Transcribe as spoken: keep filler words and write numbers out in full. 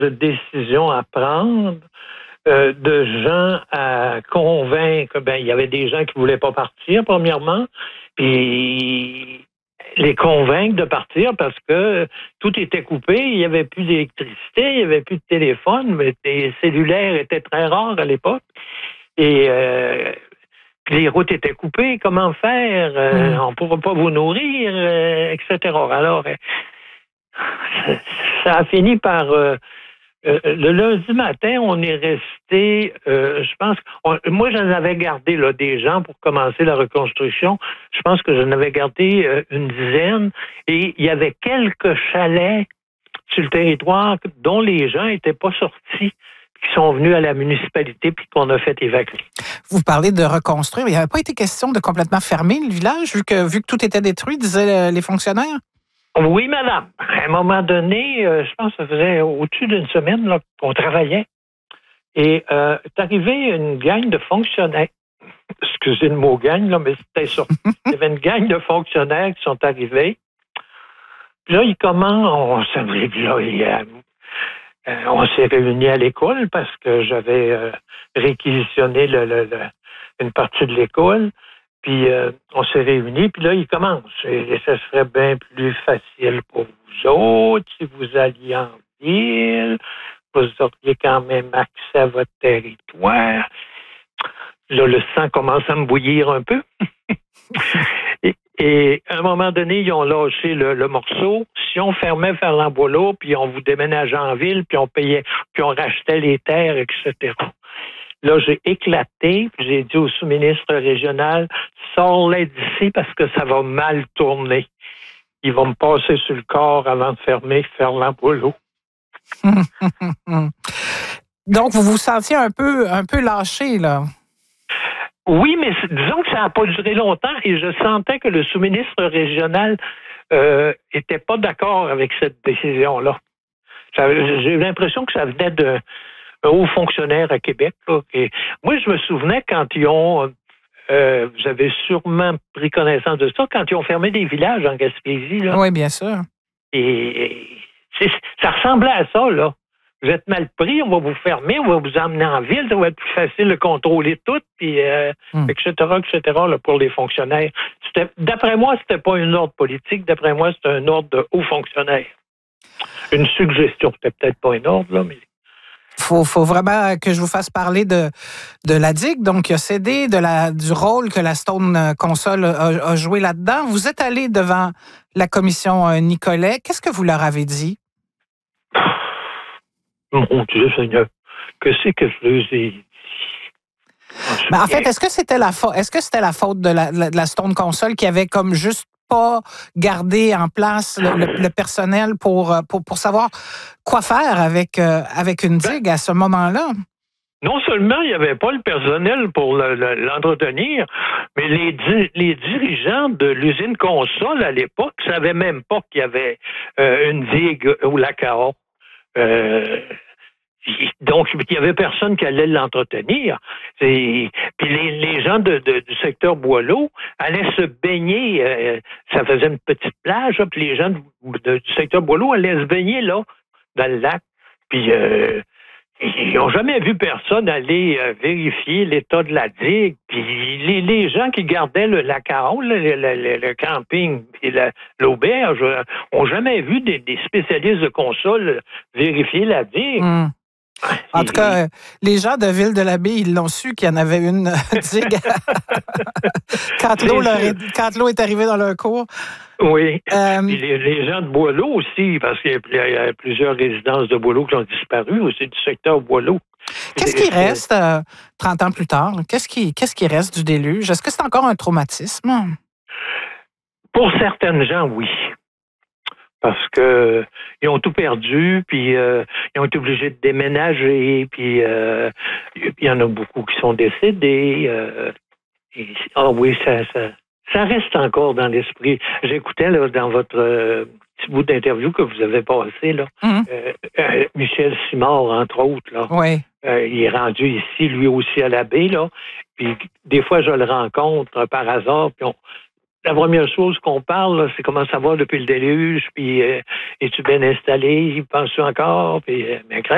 de décisions à prendre, euh, de gens à convaincre. Ben, il y avait des gens qui voulaient pas partir, premièrement, puis les convaincre de partir parce que tout était coupé, il n'y avait plus d'électricité, il n'y avait plus de téléphone, mais les cellulaires étaient très rares à l'époque. Et euh, les routes étaient coupées, comment faire? Euh, Mm. on ne pourra pas vous nourrir, euh, et cetera. Alors, euh, ça a fini par... Euh, euh, le lundi matin, on est resté, euh, je pense, on, moi j'en avais gardé là, des gens pour commencer la reconstruction. Je pense que j'en avais gardé euh, une dizaine et il y avait quelques chalets sur le territoire dont les gens n'étaient pas sortis, qui sont venus à la municipalité puis qu'on a fait évacuer. Vous parlez de reconstruire, mais il n'y avait pas été question de complètement fermer le village, vu que, vu que tout était détruit, disaient les fonctionnaires? Oui, madame. À un moment donné, euh, je pense que ça faisait au-dessus d'une semaine là, qu'on travaillait. Et euh, est arrivé une gang de fonctionnaires. Excusez le mot gang, là, mais c'était ça. Il y avait une gang de fonctionnaires qui sont arrivés. Puis là, ils commencent, on, s'est- là, il, euh, euh, on s'est réunis à l'école parce que j'avais euh, réquisitionné le, le, le- une partie de l'école. Puis euh, on s'est réunis, puis là, ils commencent. Et, et ça serait bien plus facile pour vous autres si vous alliez en ville. Vous auriez quand même accès à votre territoire. Là, le sang commence à me bouillir un peu. et, et à un moment donné, ils ont lâché le, le morceau. Si on fermait Ferland-Boileau, puis on vous déménageait en ville, puis on payait, puis on rachetait les terres, et cetera. Là, j'ai éclaté, puis j'ai dit au sous-ministre régional, sors-les d'ici parce que ça va mal tourner. Ils vont me passer sur le corps avant de fermer Ferland-Boileau. Donc, vous vous sentiez un peu, un peu lâché, là. Oui, mais disons que ça n'a pas duré longtemps et je sentais que le sous-ministre régional euh, était pas d'accord avec cette décision-là. Ça, j'ai eu l'impression que ça venait d'un haut fonctionnaire à Québec. Là, et moi, je me souvenais quand ils ont... Euh, vous avez sûrement pris connaissance de ça, quand ils ont fermé des villages en Gaspésie. Là, Oui, bien sûr. et c'est, ça ressemblait à ça, là. Vous êtes mal pris, on va vous fermer, on va vous emmener en ville, ça va être plus facile de contrôler tout, puis euh, Mm. et cetera, et cetera, là, pour les fonctionnaires. C'était, d'après moi, c'était pas une ordre politique, d'après moi, c'était un ordre de haut fonctionnaire. Une suggestion, c'était peut-être pas un ordre, là, mais... Faut, faut vraiment que je vous fasse parler de, de la digue, donc il a cédé de la, du rôle que la Stone Console a, a joué là-dedans. Vous êtes allé devant la commission Nicolet. Qu'est-ce que vous leur avez dit? Mon Dieu Seigneur, que c'est que je leur ai dit? Ben, en fait, est-ce que c'était la faute, est-ce que c'était la faute de la, de la Stone Console qui avait comme juste pas gardé en place le, le, le personnel pour, pour, pour savoir quoi faire avec, euh, avec une digue à ce moment-là? Non seulement il n'y avait pas le personnel pour le, le, l'entretenir, mais les, di- les dirigeants de l'usine Consol à l'époque ne savaient même pas qu'il y avait euh, une digue au lac Aon. Euh, donc, il n'y avait personne qui allait l'entretenir. C'est, puis les, les gens de, de, du secteur Boileau allaient se baigner. Euh, ça faisait une petite plage, là, puis les gens de, de, du secteur Boileau allaient se baigner là, dans le lac. Puis... Euh, ils n'ont jamais vu personne aller euh, vérifier l'état de la digue. Puis les, les gens qui gardaient le lac Aon, le, le, le, le camping et la, l'auberge, n'ont jamais vu des, des spécialistes de console vérifier la digue. Mm. En tout cas, les gens de Ville-de-l'Abbaye, ils l'ont su qu'il y en avait une digue quand, l'eau leur est, quand l'eau est arrivée dans leur cours. Oui. Euh, Puis les, les gens de Boileau aussi, parce qu'il y a, il y a plusieurs résidences de Boileau qui ont disparu aussi du secteur Boileau. Qu'est-ce qui reste euh, trente ans plus tard? Qu'est-ce qui, qu'est-ce qui reste du déluge? Est-ce que c'est encore un traumatisme? Pour certaines gens, oui. Parce que ils ont tout perdu, puis euh, ils ont été obligés de déménager, puis euh, il y en a beaucoup qui sont décédés. Euh, et, ah oui, ça, ça, ça reste encore dans l'esprit. J'écoutais là, dans votre euh, petit bout d'interview que vous avez passé, là, Mm-hmm. euh, euh, Michel Simard, entre autres, là. Oui. Euh, il est rendu ici, lui aussi, à la baie, là. Puis des fois, je le rencontre euh, par hasard, puis on... La première chose qu'on parle, là, c'est comment ça va depuis le déluge, puis euh, es-tu bien installé, penses-tu encore, puis euh,